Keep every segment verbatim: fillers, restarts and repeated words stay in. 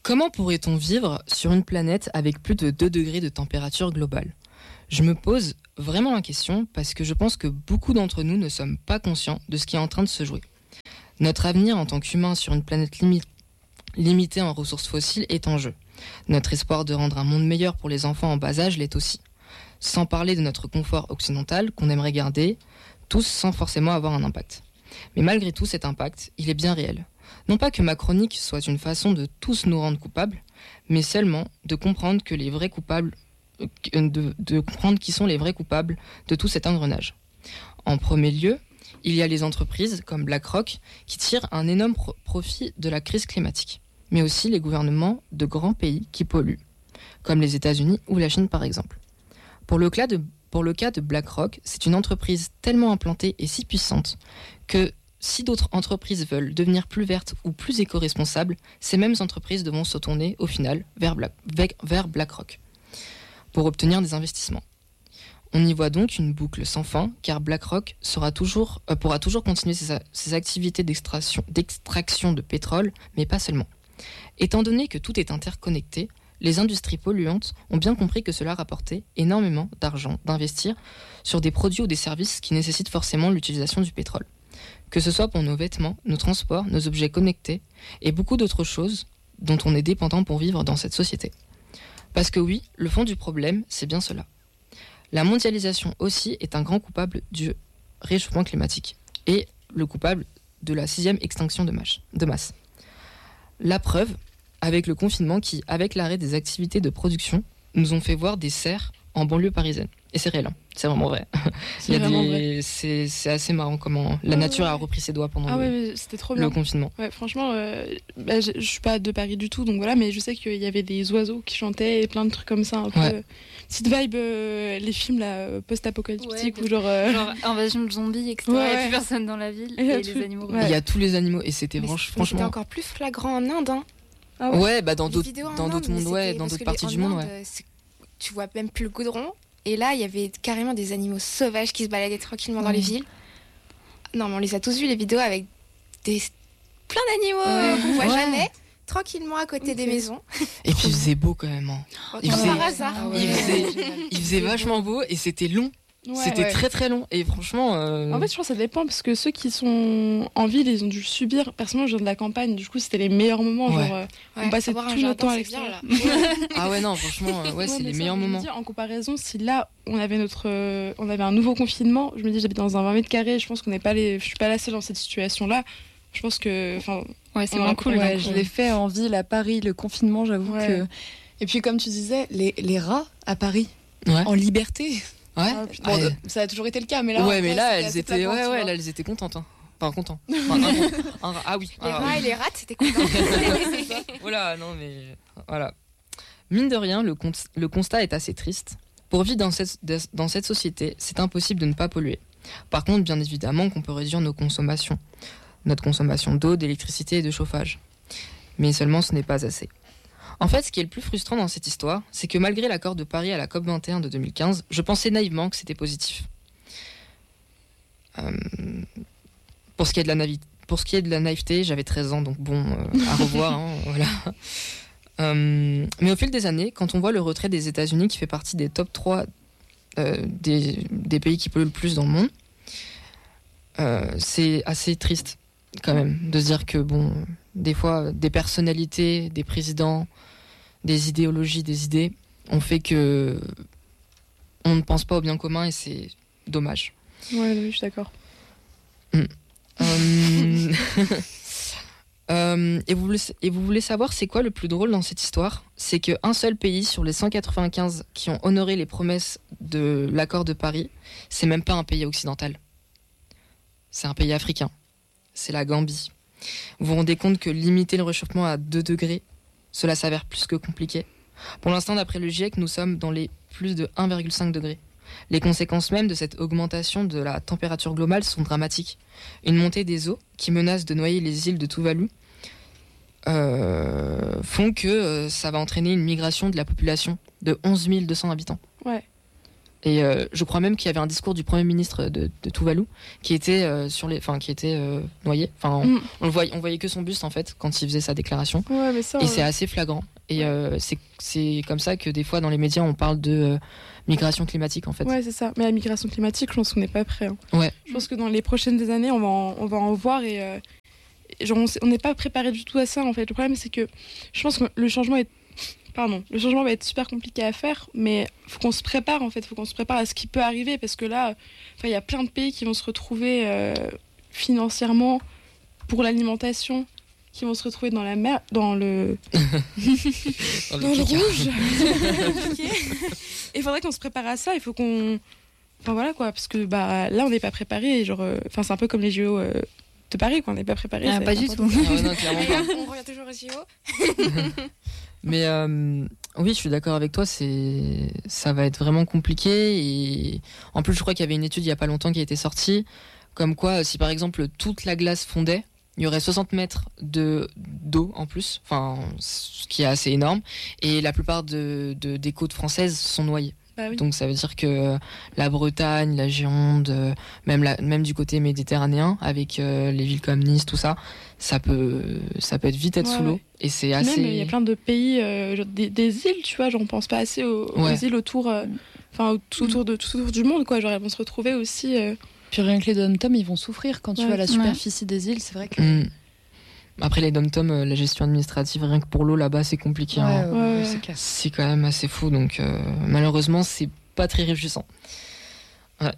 Comment pourrait-on vivre sur une planète avec plus de deux degrés de température globale ? Je me pose vraiment la question parce que je pense que beaucoup d'entre nous ne sommes pas conscients de ce qui est en train de se jouer. Notre avenir en tant qu'humain sur une planète limi- limitée en ressources fossiles est en jeu. Notre espoir de rendre un monde meilleur pour les enfants en bas âge l'est aussi. Sans parler de notre confort occidental qu'on aimerait garder, tous sans forcément avoir un impact. Mais malgré tout, cet impact, il est bien réel. Non pas que ma chronique soit une façon de tous nous rendre coupables, mais seulement de comprendre que les vrais coupables, de, de comprendre qui sont les vrais coupables de tout cet engrenage. En premier lieu, il y a les entreprises comme BlackRock qui tirent un énorme pro- profit de la crise climatique, mais aussi les gouvernements de grands pays qui polluent, comme les États-Unis ou la Chine par exemple. Pour le cas de, pour le cas de BlackRock, c'est une entreprise tellement implantée et si puissante que si d'autres entreprises veulent devenir plus vertes ou plus éco-responsables, ces mêmes entreprises devront se tourner au final vers, Black, vers BlackRock pour obtenir des investissements. On y voit donc une boucle sans fin, car BlackRock sera toujours, euh, pourra toujours continuer ses, ses activités d'extraction, d'extraction de pétrole, mais pas seulement. Étant donné que tout est interconnecté, les industries polluantes ont bien compris que cela rapportait énormément d'argent d'investir sur des produits ou des services qui nécessitent forcément l'utilisation du pétrole. Que ce soit pour nos vêtements, nos transports, nos objets connectés et beaucoup d'autres choses dont on est dépendant pour vivre dans cette société. Parce que oui, le fond du problème, c'est bien cela. La mondialisation aussi est un grand coupable du réchauffement climatique et le coupable de la sixième extinction de masse. De masse. La preuve, avec le confinement qui, avec l'arrêt des activités de production, nous ont fait voir des cerfs en banlieue parisienne. Et c'est réel, hein. C'est vraiment vrai. C'est, Il y a vraiment des... vrai. c'est, c'est assez marrant comment la Ah, nature ouais. a repris ses doigts pendant Ah le, ouais, c'était trop bien. le confinement. Ouais, franchement, euh, bah, je, je suis pas de Paris du tout, donc voilà, mais je sais qu'il y avait des oiseaux qui chantaient et plein de trucs comme ça, un peu. Ouais. Petite vibe, euh, les films là, post-apocalyptiques, Ouais, ou genre. euh, Genre invasion de zombies, et cetera. Ouais, Il n'y a ouais. plus personne dans la ville Et il y et, a les tout- animaux. ouais. Il y a tous les animaux et c'était Mais franch- c- mais franchement... c'était encore plus flagrant en Inde. Hein. Ah Ouais, ouais. bah dans Les d'autres, vidéos en dans Inde, d'autres mais mondes, ouais, c'était- dans parce d'autres que parties les- du en monde, Inde, ouais. c'est- tu vois même plus le goudron. Et là, il y avait carrément des animaux sauvages qui se baladaient tranquillement dans Ouais. les villes. Non, mais on les a tous vus, les vidéos, avec des... plein d'animaux Ouais. qu'on voit Ouais. jamais, tranquillement à côté Ok. des maisons. Et puis il faisait beau quand même. Hein. Il Comme faisait- par hasard. Ah Il ouais. faisait, Génial. il faisait vachement beau et c'était long. Ouais. C'était Ouais. très très long. Et franchement... euh, En fait, je pense que ça dépend parce que ceux qui sont en ville, ils ont dû subir. Personnellement, je viens de la campagne, du coup, c'était les meilleurs moments. Ouais. Genre, euh, Ouais, on passait avoir un tout notre jardin, temps à c'est bien, l'extérieur. là. Ah ouais, non, franchement, euh, ouais, Non, c'est mais les ça, meilleurs je me moments. dis, en comparaison, si là, on avait notre, euh, on avait un nouveau confinement, je me dis, j'habite dans un vingt mètres carrés, je pense qu'on n'est pas les, je suis pas la seule dans cette situation-là. Je pense que, enfin, Ouais, c'est On a moins un- cool. ouais, donc, je euh, l'ai fait en ville à Paris, le confinement, j'avoue Ouais. que. Et puis, comme tu disais, les, les rats à Paris, Ouais. en liberté. Ouais. Ah, putain. Bon, Ouais. euh, ça a toujours été le cas, mais là. ouais, en mais vrai, là, c'était elles assez étaient, flagrant, ouais, tu ouais, vois. là, elles étaient contentes. Hein. Enfin, contents. Enfin, un- un- ah oui. Les ah, rats et les rats, c'était content. Voilà, non mais voilà. Mine de rien, le, con- le constat est assez triste. Pour vivre dans cette, dans cette société, c'est impossible de ne pas polluer. Par contre, bien évidemment qu'on peut réduire nos consommations, notre consommation d'eau, d'électricité et de chauffage. Mais seulement ce n'est pas assez. En fait, ce qui est le plus frustrant dans cette histoire, c'est que malgré l'accord de Paris à la COP vingt et un de deux mille quinze, je pensais naïvement que c'était positif. Euh, pour ce qui est de la navi- pour ce qui est de la naïveté, j'avais treize ans, donc bon, euh, à revoir, hein, voilà. Euh, mais au fil des années, quand on voit le retrait des États-Unis qui fait partie des top trois euh, des, des pays qui polluent le plus dans le monde, euh, c'est assez triste quand même de se dire que bon, des fois, des personnalités, des présidents, des idéologies, des idées ont fait que on ne pense pas au bien commun et c'est dommage. ouais, oui, je suis d'accord. Euh, euh, et, vous voulez, et vous voulez savoir c'est quoi le plus drôle dans cette histoire ? C'est qu'un seul pays sur les cent quatre-vingt-quinze qui ont honoré les promesses de l'accord de Paris, c'est même pas un pays occidental. C'est un pays africain. C'est la Gambie. Vous vous rendez compte que limiter le réchauffement à deux degrés, cela s'avère plus que compliqué. Pour l'instant, d'après le GIEC, nous sommes dans les plus de un virgule cinq degrés. Les conséquences même de cette augmentation de la température globale sont dramatiques. Une montée des eaux qui menace de noyer les îles de Tuvalu euh, font que euh, ça va entraîner une migration de la population de onze mille deux cents habitants. Ouais. Et euh, je crois même qu'il y avait un discours du Premier ministre de, de Tuvalu qui était, euh, sur les, enfin, qui était euh, noyé. Enfin, on, Mm. on le voyait, on voyait que son buste en fait quand il faisait sa déclaration. Ouais, mais ça. Et euh, c'est assez flagrant. Et euh, c'est, c'est comme ça que des fois dans les médias on parle de euh, migration climatique en fait. Ouais, c'est ça. Mais la migration climatique, je pense qu'on n'est pas prêt. Hein. Ouais. Je pense que dans les prochaines années, on va en, on va en voir et, euh, et genre, on sait- on n'est pas préparé du tout à ça en fait. Le problème, c'est que je pense que le changement est. Pardon, le changement va être super compliqué à faire, mais faut qu'on se prépare en fait, faut qu'on se prépare à ce qui peut arriver parce que là, enfin, il y a plein de pays qui vont se retrouver euh, financièrement pour l'alimentation, qui vont se retrouver dans la mer, dans le, Dans dans le Picard. rouge. Et il faudrait qu'on se prépare à ça. Il faut qu'on, enfin voilà quoi, parce que bah là on n'est pas préparé. Genre, euh, enfin c'est un peu comme les J O euh, de Paris, quoi. On n'est pas préparé. Ah, ça va pas être du n'importe tout. Ah ouais, non, clairement pas. On revient toujours aux J O. Mais euh, oui, je suis d'accord avec toi, c'est ça va être vraiment compliqué. Et en plus, je crois qu'il y avait une étude il y a pas longtemps qui a été sortie, comme quoi si par exemple toute la glace fondait, il y aurait soixante mètres de d'eau en plus, enfin ce qui est assez énorme. Et la plupart de, de des côtes françaises sont noyées. Bah oui. Donc ça veut dire que la Bretagne, la Gironde, euh, même, la, même du côté méditerranéen, avec euh, les villes comme Nice, tout ça, ça peut, ça peut être vite être Ouais, sous l'eau. ouais. Et c'est Puis assez... même, il y a plein de pays, euh, genre des, des îles, tu vois, genre on pense pas assez aux, aux Ouais. îles autour, euh, enfin tout autour de tout autour du monde, quoi. Genre elles vont se retrouver aussi. euh, Puis rien que les dom-toms, ils vont souffrir quand tu Ouais. vas à la Ouais. superficie des îles. C'est vrai que. Mm. Après les dom-toms, euh, la gestion administrative, rien que pour l'eau là-bas, c'est compliqué. Ouais, hein. ouais, Ouais, ouais, ouais. c'est clair. C'est quand même assez fou, donc euh, malheureusement, c'est pas très réjouissant. Ouais.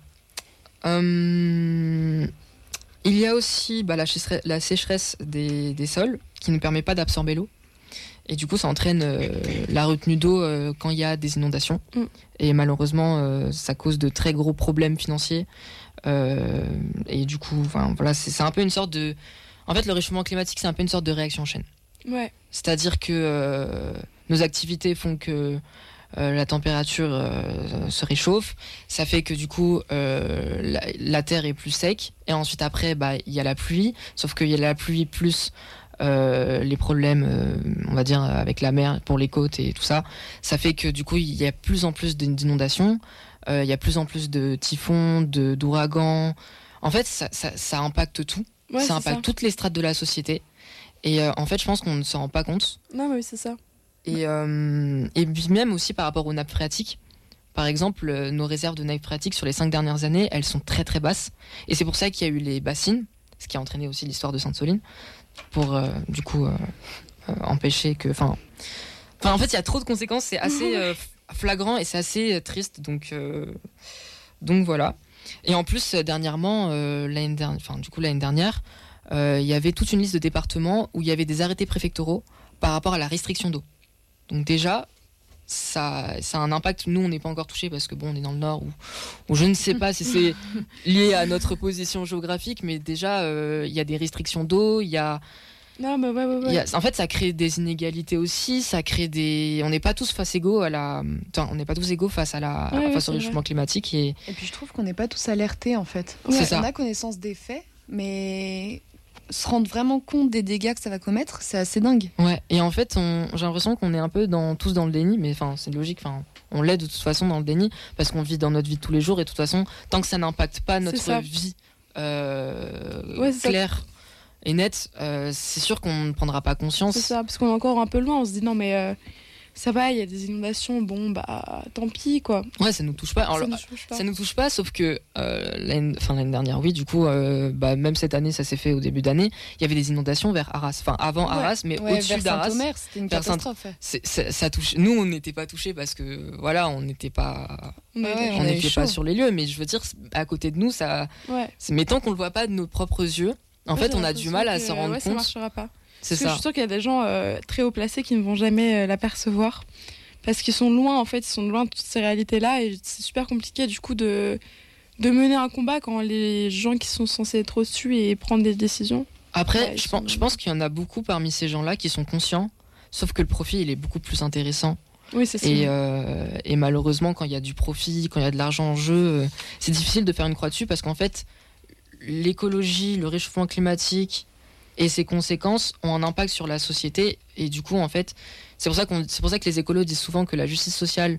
Hum, il y a aussi bah, la, sécheresse, la sécheresse des, des sols qui ne permet pas d'absorber l'eau. Et du coup, ça entraîne euh, la retenue d'eau euh, quand il y a des inondations. Mm. Et malheureusement, euh, ça cause de très gros problèmes financiers. Euh, et du coup, enfin, voilà, c'est, c'est un peu une sorte de... En fait, le réchauffement climatique, c'est un peu une sorte de réaction en chaîne. Ouais. C'est-à-dire que euh, nos activités font que euh, la température euh, se réchauffe. Ça fait que du coup, euh, la, la terre est plus sec. Et ensuite, après, bah, il y a la pluie. Sauf qu'il y a la pluie plus euh, les problèmes, euh, on va dire, avec la mer pour les côtes et tout ça. Ça fait que du coup, il y a plus en plus d'inondations. Euh, il y a plus en plus de typhons, de, d'ouragans. En fait, ça, ça, ça impacte tout. Ouais, ça c'est impacte ça. toutes les strates de la société. Et euh, en fait, je pense qu'on ne s'en rend pas compte. Non, mais oui, c'est ça. Et, euh, et puis même aussi par rapport aux nappes phréatiques. Par exemple, euh, nos réserves de nappes phréatiques sur les cinq dernières années, elles sont très très basses. Et c'est pour ça qu'il y a eu les bassines, ce qui a entraîné aussi l'histoire de Sainte-Soline, pour euh, du coup euh, euh, empêcher que... Enfin, en fait, il y a trop de conséquences, c'est assez euh, flagrant et c'est assez euh, triste. Donc, euh, donc voilà. Et en plus, euh, dernièrement, euh, l'année dernière, enfin, du coup, l'année dernière, euh, il y avait toute une liste de départements où il y avait des arrêtés préfectoraux par rapport à la restriction d'eau. Donc déjà, ça, ça a un impact. Nous, on n'est pas encore touchés parce que bon, on est dans le nord, ou, ou je ne sais pas si c'est lié à notre position géographique, mais déjà, euh, il y a des restrictions d'eau, il y a, Non, mais ouais, ouais, ouais. il y a- en fait, ça crée des inégalités aussi, ça crée des, on n'est pas tous face égaux à la, enfin, on n'est pas tous égaux face à la, Ouais, ouais, face c'est au réchauffement climatique et Et puis je trouve qu'on n'est pas tous alertés en fait. C'est Ouais, ça. On a connaissance des faits, mais se rendre vraiment compte des dégâts que ça va commettre, c'est assez dingue. ouais. Et en fait, on- j'ai l'impression qu'on est un peu dans, tous dans le déni, mais enfin, c'est logique. Enfin, on l'est de toute façon dans le déni parce qu'on vit dans notre vie de tous les jours et de toute façon, tant que ça n'impacte pas notre ça. vie euh, Ouais, c'est ça. claire et nette, euh, c'est sûr qu'on ne prendra pas conscience. C'est ça, parce qu'on est encore un peu loin. On se dit non, mais euh, ça va, il y a des inondations. Bon, bah tant pis, quoi. Ouais, ça nous touche pas. Alors, ça ne change pas. ça nous touche pas, sauf que euh, l'année, enfin, l'année dernière, oui, du coup, euh, bah, même cette année, ça s'est fait au début d'année. Il y avait des inondations vers Arras, enfin avant Ouais. Arras, mais Ouais, au-dessus vers d'Arras. Saint-Omer, c'était une vers Saint- catastrophe. ouais. C'est- ça, ça touche. Nous, on n'était pas touchés parce que voilà, on n'était pas, On a Ouais, eu de la on on a eu n'était pas chaud. sur les lieux. Mais je veux dire, à côté de nous, ça. chance. Ouais. C'est mais tant qu'on le voit pas de nos propres yeux, en Ouais, fait, j'ai on a du l'impression mal à que, s'en rendre ouais, Ça compte. marchera pas. C'est Parce que je ça. suis sûre qu'il y a des gens euh, très haut placés qui ne vont jamais euh, l'apercevoir. Parce qu'ils sont loin, en fait, ils sont loin de toutes ces réalités-là. Et c'est super compliqué, du coup, de, de mener un combat quand les gens qui sont censés être au-dessus et prendre des décisions. Après, Ouais, ils je, sont- pense, je pense qu'il y en a beaucoup parmi ces gens-là qui sont conscients, sauf que le profit, il est beaucoup plus intéressant. Oui, c'est ça. Et, euh, et malheureusement, quand il y a du profit, quand il y a de l'argent en jeu, euh, c'est difficile de faire une croix dessus parce qu'en fait, l'écologie, le réchauffement climatique et ses conséquences ont un impact sur la société. Et du coup, en fait, c'est pour ça, qu'on, c'est pour ça que les écolos disent souvent que la justice sociale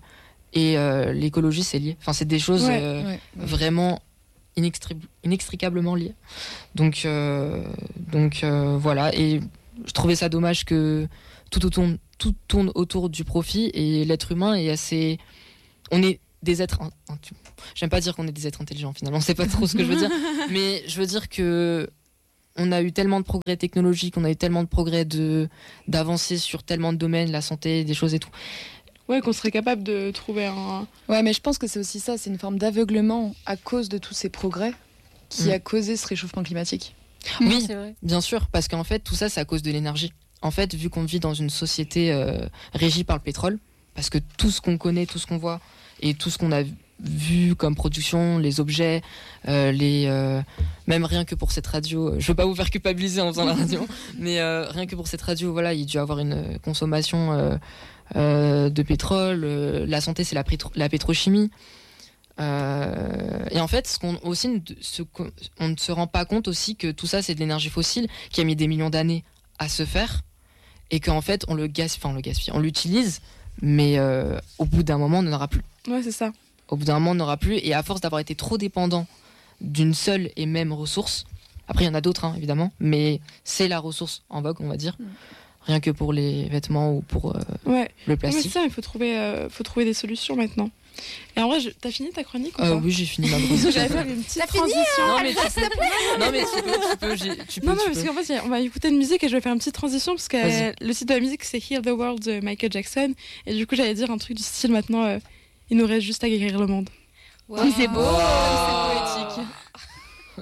et euh, l'écologie, c'est lié. Enfin, c'est des choses Ouais, euh, Ouais. vraiment inextri- inextricablement liées. Donc, euh, donc euh, voilà. Et je trouvais ça dommage que tout tourne, tout tourne autour du profit et l'être humain est assez. On est des êtres. in- intu- J'aime pas dire qu'on est des êtres intelligents finalement, c'est pas trop ce que je veux dire. Mais je veux dire que on a eu tellement de progrès technologiques, on a eu tellement de progrès de d'avancées sur tellement de domaines, la santé, des choses et tout. Ouais, qu'on serait capable de trouver un. Ouais, mais je pense que c'est aussi ça, c'est une forme d'aveuglement à cause de tous ces progrès qui Mm. a causé ce réchauffement climatique. Oui, c'est vrai. bien sûr, parce qu'en fait, tout ça, c'est à cause de l'énergie. En fait, vu qu'on vit dans une société euh, régie par le pétrole, parce que tout ce qu'on connaît, tout ce qu'on voit, et tout ce qu'on a vu comme production, les objets, euh, les, euh, même rien que pour cette radio, je veux pas vous faire culpabiliser en faisant la radio, mais euh, rien que pour cette radio, voilà, il y a dû avoir une consommation euh, euh, de pétrole. euh, la santé, c'est la, pétro- la pétrochimie. Euh, et en fait, ce qu'on aussi ne se, on ne se rend pas compte aussi que tout ça, c'est de l'énergie fossile qui a mis des millions d'années à se faire et qu'en fait, on le gaspille, enfin, on le gaspille, on l'utilise, mais euh, au bout d'un moment, on n'en aura plus. Ouais, c'est ça. Au bout d'un moment, on n'aura plus. Et à force d'avoir été trop dépendant d'une seule et même ressource, après, il y en a d'autres, hein, évidemment, mais c'est la ressource en vogue, on va dire. Mm. Rien que pour les vêtements ou pour euh, Ouais. le Non, mais c'est plastique. ça, il faut trouver, euh, faut trouver des solutions maintenant. Et en vrai, je- t'as fini ta chronique ou Euh, pas oui, j'ai fini ma Parce grosse. que j'allais faire une petite T'as fini, transition. Non, mais tu peux, non, mais tu peux, tu peux, j'ai- tu peux, Non, non, tu parce peux. qu'en fait, on va écouter une musique et je vais faire une petite transition parce que Vas-y. euh, le titre de la musique c'est Heal the World de Michael Jackson. Et du coup, j'allais dire un truc du style maintenant, euh, il nous reste juste à guérir le monde. Wow. c'est beau. Oh,